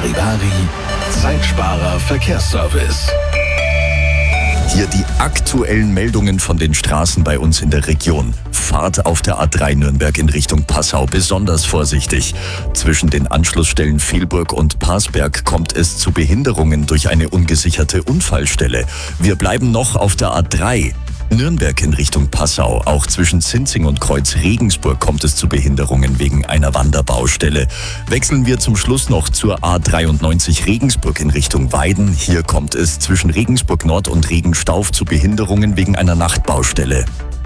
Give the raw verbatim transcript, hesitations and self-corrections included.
Charivari, Zeitsparer Verkehrsservice. Hier die aktuellen Meldungen von den Straßen bei uns in der Region. Fahrt auf der A drei Nürnberg in Richtung Passau besonders vorsichtig. Zwischen den Anschlussstellen Velburg und Parsberg kommt es zu Behinderungen durch eine ungesicherte Unfallstelle. Wir bleiben noch auf der A drei. Nürnberg in Richtung Passau. Auch zwischen Zinzing und Kreuz Regensburg kommt es zu Behinderungen wegen einer Wanderbaustelle. Wechseln wir zum Schluss noch zur A dreiundneunzig Regensburg in Richtung Weiden. Hier kommt es zwischen Regensburg Nord und Regenstauf zu Behinderungen wegen einer Nachtbaustelle.